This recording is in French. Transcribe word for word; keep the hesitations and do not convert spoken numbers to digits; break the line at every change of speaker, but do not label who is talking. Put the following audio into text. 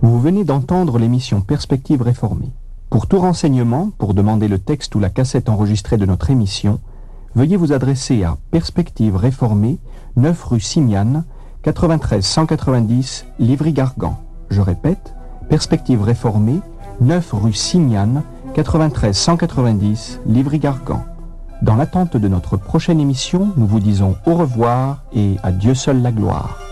Vous venez d'entendre l'émission Perspectives réformées. Pour tout renseignement, pour demander le texte ou la cassette enregistrée de notre émission, veuillez vous adresser à Perspectives réformées, neuf rue Signane, quatre-vingt-treize cent quatre-vingt-dix, Livry-Gargan. Je répète, Perspectives réformées, neuf rue Signane, quatre-vingt-treize cent quatre-vingt-dix, Livry-Gargan. Dans l'attente de notre prochaine émission, nous vous disons au revoir et à Dieu seul la gloire.